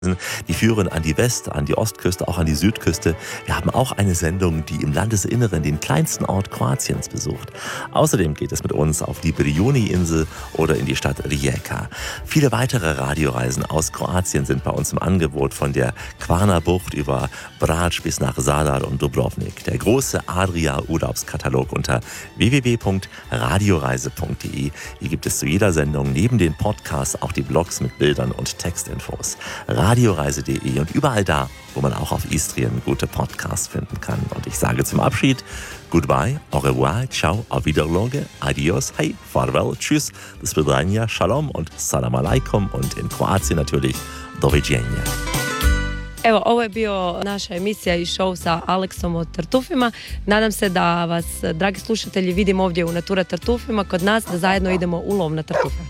Die führen an die West-, an die Ostküste, auch an die Südküste. Wir haben auch eine Sendung, die im Landesinneren den kleinsten Ort Kroatiens besucht. Außerdem geht es mit uns auf die Brijuni-Insel oder in die Stadt Rijeka. Viele weitere Radioreisen aus Kroatien sind bei uns im Angebot, von der Kvarner-Bucht über Brač bis nach Zadar und Dubrovnik. Der große Adria-Urlaubskatalog unter www.radioreise.de. Hier gibt es zu jeder Sendung neben den Podcasts auch die Blogs mit Bildern und Textinfos. Radioreise.de und überall da, wo man auch auf Istrien gute Podcasts finden kann. Und ich sage zum Abschied, goodbye, au revoir, ciao, auf Wiederloge, adios, hey, farewell, tschüss, do svidanja, shalom und salam alaikum und in Kroatien natürlich doviđenja. Evo, ovo je bio naša emisija i show sa Aleksom od Tartufima. Nadam se da vas, dragi slušatelji, vidimo ovdje u Natura Tartufima kod nas, da zajedno idemo u lov na tartufe.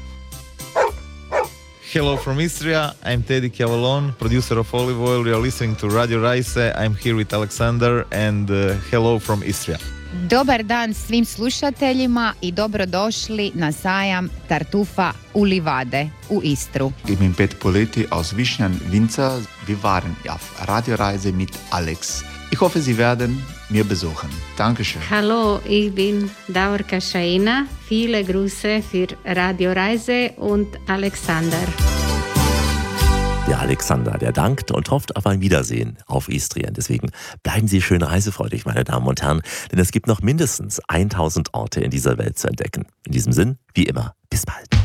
Hello from Istria, I'm Teddy Cavalon, producer of Olive Oil. You are listening to Radio Reise. I'm here with Alexander and hello from Istria. Dobar dan svim slušateljima i dobrodošli na sajam tartufa u Livade u Istru. Ich bin Peter Poletti aus Višnjan Winzer. Wir waren auf Radioreise mit Alex. Ich hoffe, Sie werden mir besuchen. Dankeschön. Hallo, ich bin Davorka Šajina. Viele Grüße für Radio Reise und Alexander. Der Alexander, der dankt und hofft auf ein Wiedersehen auf Istrien. Deswegen bleiben Sie schön reisefreudig, meine Damen und Herren, denn es gibt noch mindestens 1000 Orte in dieser Welt zu entdecken. In diesem Sinn, wie immer, bis bald.